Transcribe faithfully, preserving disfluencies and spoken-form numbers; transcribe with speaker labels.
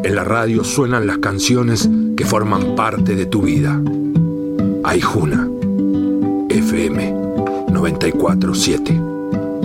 Speaker 1: En la radio suenan las canciones que forman parte de tu vida. Aijuna, F M noventa y cuatro punto siete.